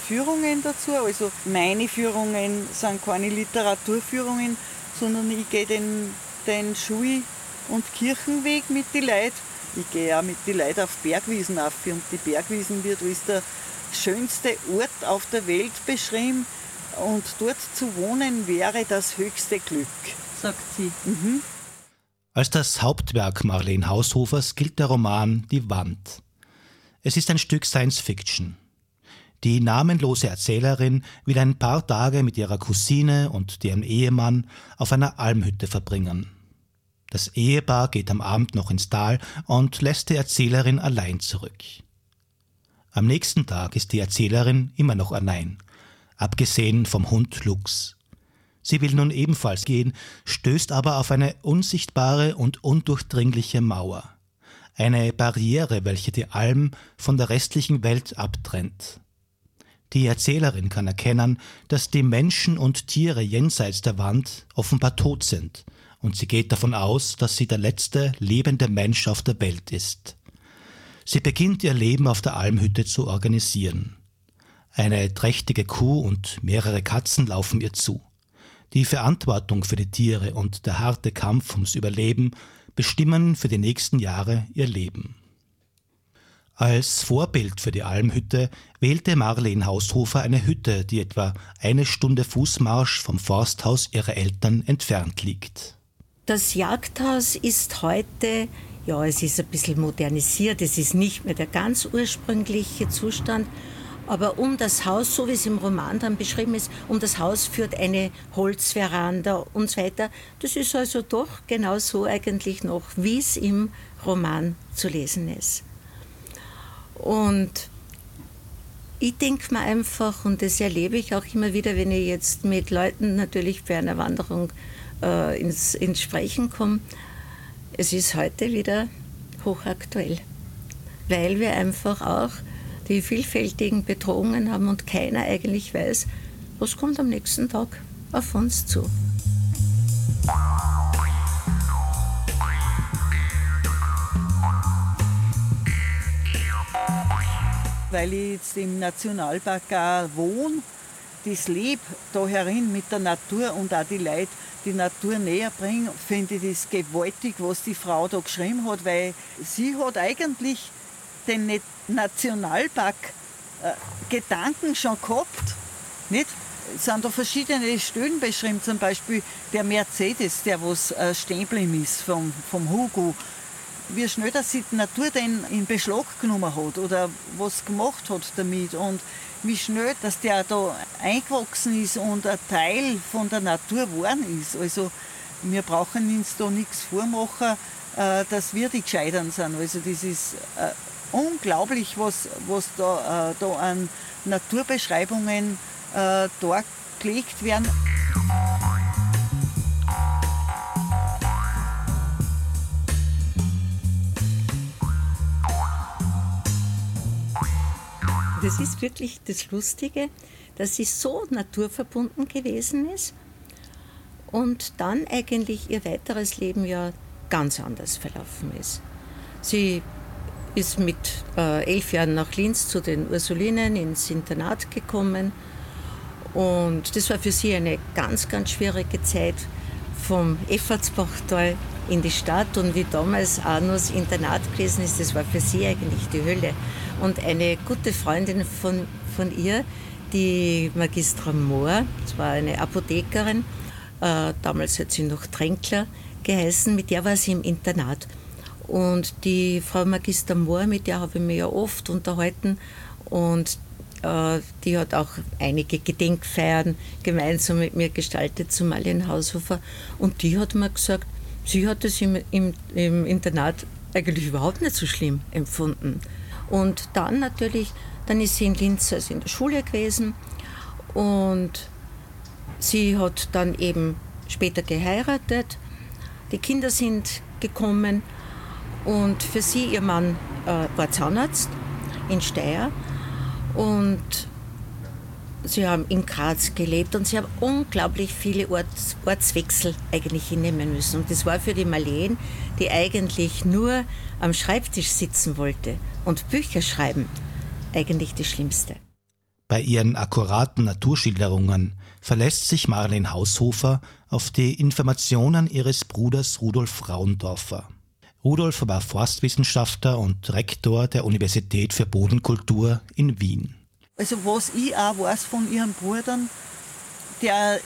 Führungen dazu. Also meine Führungen sind keine Literaturführungen, sondern ich gehe den Schul- und Kirchenweg mit den Leuten. Ich gehe auch mit den Leuten auf Bergwiesen auf und die Bergwiesen wird als der schönste Ort auf der Welt beschrieben und dort zu wohnen wäre das höchste Glück, sagt sie. Als das Hauptwerk Marleen Haushofers gilt der Roman Die Wand. Es ist ein Stück Science-Fiction. Die namenlose Erzählerin will ein paar Tage mit ihrer Cousine und deren Ehemann auf einer Almhütte verbringen. Das Ehepaar geht am Abend noch ins Tal und lässt die Erzählerin allein zurück. Am nächsten Tag ist die Erzählerin immer noch allein, abgesehen vom Hund Lux. Sie will nun ebenfalls gehen, stößt aber auf eine unsichtbare und undurchdringliche Mauer. Eine Barriere, welche die Alm von der restlichen Welt abtrennt. Die Erzählerin kann erkennen, dass die Menschen und Tiere jenseits der Wand offenbar tot sind, und sie geht davon aus, dass sie der letzte lebende Mensch auf der Welt ist. Sie beginnt ihr Leben auf der Almhütte zu organisieren. Eine trächtige Kuh und mehrere Katzen laufen ihr zu. Die Verantwortung für die Tiere und der harte Kampf ums Überleben bestimmen für die nächsten Jahre ihr Leben. Als Vorbild für die Almhütte wählte Marleen Haushofer eine Hütte, die etwa 1 Stunde Fußmarsch vom Forsthaus ihrer Eltern entfernt liegt. Das Jagdhaus ist heute, ja, es ist ein bisschen modernisiert, es ist nicht mehr der ganz ursprüngliche Zustand, aber um das Haus, so wie es im Roman dann beschrieben ist, um das Haus führt eine Holzveranda und so weiter. Das ist also doch genau so eigentlich noch, wie es im Roman zu lesen ist. Und ich denke mir einfach, und das erlebe ich auch immer wieder, wenn ich jetzt mit Leuten natürlich für eine Wanderung ins Sprechen komme, es ist heute wieder hochaktuell, weil wir einfach auch die vielfältigen Bedrohungen haben und keiner eigentlich weiß, was kommt am nächsten Tag auf uns zu. Weil ich jetzt im Nationalpark auch wohne, das Leben da herin mit der Natur und auch die Leute die Natur näher bringen, finde ich das gewaltig, was die Frau da geschrieben hat, weil sie hat eigentlich den Nationalpark Gedanken schon gehabt. Nicht? Es sind da verschiedene Stellen beschrieben, zum Beispiel der Mercedes, der was stehen geblieben ist vom Hugo. Wie schnell dass sie die Natur den in Beschlag genommen hat oder was gemacht hat damit und wie schnell dass der da eingewachsen ist und ein Teil von der Natur geworden ist. Also wir brauchen uns da nichts vormachen, dass wir die Gescheitern sind. Also das ist unglaublich, was da an Naturbeschreibungen dargelegt werden. Das ist wirklich das Lustige, dass sie so naturverbunden gewesen ist und dann eigentlich ihr weiteres Leben ja ganz anders verlaufen ist. Sie ist mit 11 Jahren nach Linz zu den Ursulinen ins Internat gekommen und das war für sie eine ganz, ganz schwierige Zeit vom Effortsbachtal in die Stadt und wie damals auch noch das Internat gewesen ist, das war für sie eigentlich die Hölle. Und eine gute Freundin von ihr, die Magistra Mohr, das war eine Apothekerin, damals hat sie noch Tränkler geheißen, mit der war sie im Internat. Und die Frau Magister Mohr, mit der habe ich mich ja oft unterhalten und die hat auch einige Gedenkfeiern gemeinsam mit mir gestaltet zu Marleen Haushofer. Und die hat mir gesagt, sie hat es im Internat eigentlich überhaupt nicht so schlimm empfunden. Und dann natürlich, dann ist sie in Linz also in der Schule gewesen und sie hat dann eben später geheiratet. Die Kinder sind gekommen und für sie, ihr Mann war Zahnarzt in Steyr und sie haben in Graz gelebt und sie haben unglaublich viele Ortswechsel eigentlich hinnehmen müssen. Und das war für die Marleen, die eigentlich nur am Schreibtisch sitzen wollte und Bücher schreiben, eigentlich das Schlimmste. Bei ihren akkuraten Naturschilderungen verlässt sich Marleen Haushofer auf die Informationen ihres Bruders Rudolf Frauendorfer. Rudolf war Forstwissenschaftler und Rektor der Universität für Bodenkultur in Wien. Also was ich auch weiß von ihren Brüdern, der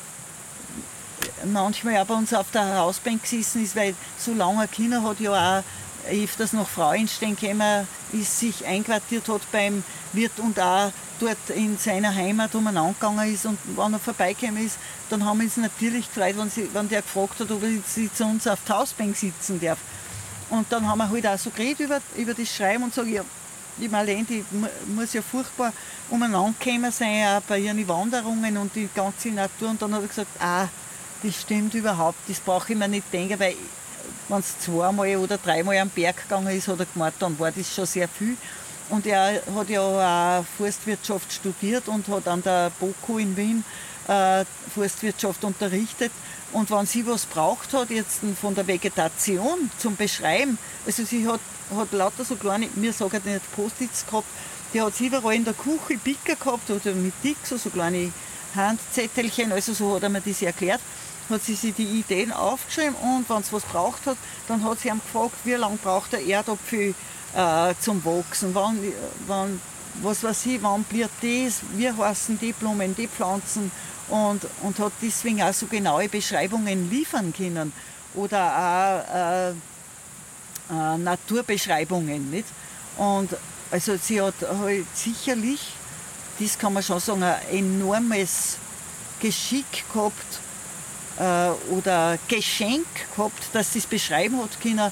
manchmal auch bei uns auf der Hausbank gesessen ist, weil so lange Kinder hat ja auch öfters nach Frauenstein gekommen, ist sich einquartiert hat beim Wirt und auch dort in seiner Heimat umeinander gegangen ist und wenn er vorbeigekommen ist, dann haben wir uns natürlich gefreut, wenn der gefragt hat, ob er zu uns auf der Hausbank sitzen darf. Und dann haben wir halt auch so geredet über das Schreiben und sagen, ja, die Marleen, die muss ja furchtbar umeinander gekommen sein, auch bei ihren Wanderungen und die ganze Natur. Und dann hat er gesagt, das stimmt überhaupt, das brauche ich mir nicht denken, weil wenn es 2-mal oder 3-mal am Berg gegangen ist, hat er gemeint, dann war das schon sehr viel. Und er hat ja auch Forstwirtschaft studiert und hat an der BOKU in Wien Forstwirtschaft unterrichtet. Und wenn sie was braucht hat, jetzt von der Vegetation zum Beschreiben, also sie hat lauter so kleine, mir sagen nicht Post-its gehabt, die hat sie überall in der Küche Picker gehabt oder mit Dixo, so kleine Handzettelchen, also so hat er mir das erklärt, hat sie sich die Ideen aufgeschrieben und wenn sie was braucht hat, dann hat sie ihm gefragt, wie lange braucht der Erdapfel zum Wachsen, wann was weiß ich, wann blüht das, wie heißen die Blumen, die Pflanzen und hat deswegen auch so genaue Beschreibungen liefern können oder auch Naturbeschreibungen, nicht? Und also sie hat halt sicherlich, das kann man schon sagen, ein enormes Geschick gehabt oder Geschenk gehabt, dass sie es beschreiben hat können,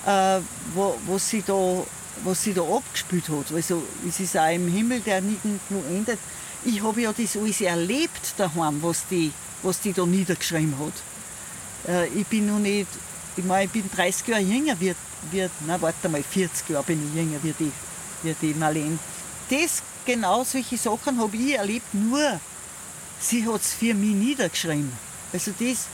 was sie da abgespielt hat. Also es ist auch im Himmel, der nirgendwo endet. Ich habe ja das alles erlebt daheim, was die da niedergeschrieben hat. Ich bin noch nicht, ich meine, ich bin 30 Jahre jünger, nein, warte mal, 40 Jahre bin ich jünger wie die Marleen. Genau solche Sachen habe ich erlebt, nur sie hat es für mich niedergeschrieben. Also das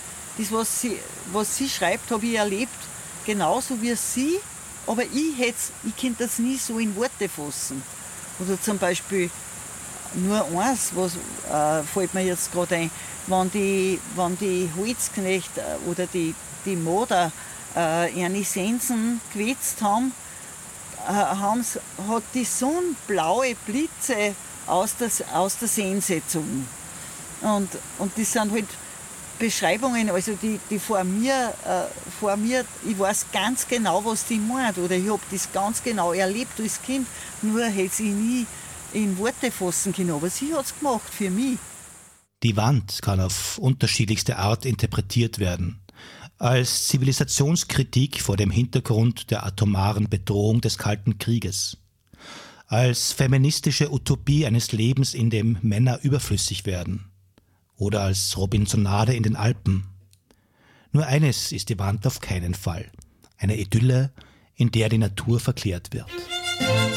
was sie schreibt, habe ich erlebt, genauso wie sie, aber ich könnte das nie so in Worte fassen. Oder zum Beispiel nur eins, was fällt mir jetzt gerade ein, wenn die Holzknecht oder die Moder eine Sensen gewetzt haben, hat die Sonne blaue Blitze aus der Sense gezogen. Und das sind halt Beschreibungen, also die vor mir, ich weiß ganz genau, was die meint, oder ich habe das ganz genau erlebt als Kind, nur hätte sie nie in Worte fassen können, aber sie hat es gemacht für mich. Die Wand kann auf unterschiedlichste Art interpretiert werden. Als Zivilisationskritik vor dem Hintergrund der atomaren Bedrohung des Kalten Krieges. Als feministische Utopie eines Lebens, in dem Männer überflüssig werden. Oder als Robinsonade in den Alpen. Nur eines ist die Wand auf keinen Fall. Eine Idylle, in der die Natur verklärt wird.